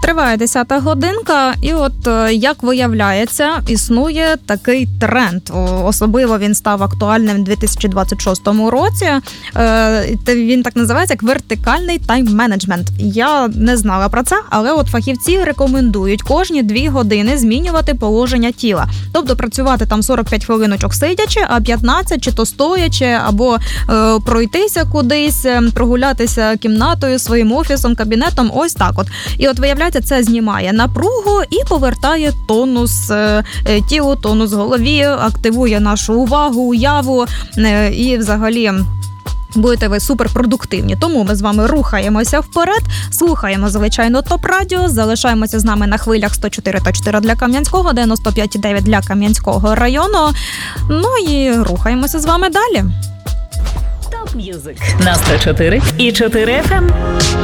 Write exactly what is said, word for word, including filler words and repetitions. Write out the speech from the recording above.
Триває десята годинка, і от, як виявляється, існує такий тренд. Особливо він став актуальним у дві тисячі двадцять шостому році. Він так називається, як вертикальний тайм-менеджмент. Я не знала про це, але от фахівці рекомендують кожні дві години змінювати положення тіла. Тобто працювати там сорок п'ять хвилиночок сидячи, а п'ятнадцять чи то стоячи, або е, пройтися кудись, прогулятися кімнатою, своїм офісом, кабінетом, ось так от. І от виявляється, це знімає напругу і повертає тонус е, тілу, тонус голові, активує нашу увагу, уяву е, і взагалі будете ви суперпродуктивні. Тому ми з вами рухаємося вперед, слухаємо, звичайно, ТОП-радіо, залишаємося з нами на хвилях сто чотири та чотири для Кам'янського, дев'яносто п'ять і дев'ять для Кам'янського району. Ну і рухаємося з вами далі. Топ М'юзик на сто чотири і чотири еф ем.